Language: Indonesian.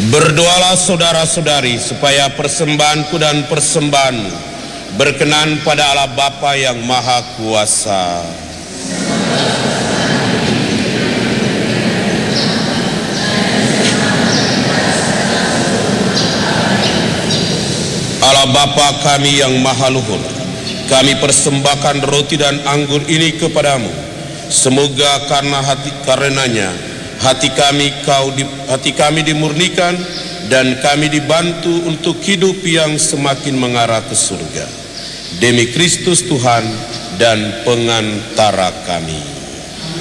Berdoalah saudara-saudari supaya persembahanku dan persembahanmu berkenan pada Allah Bapa yang Maha Kuasa. Allah Bapa kami yang Maha Luhur, kami persembahkan roti dan anggur ini kepadamu. Semoga karenanya hati kami dimurnikan dan kami dibantu untuk hidup yang semakin mengarah ke surga. Demi Kristus Tuhan dan pengantara kami.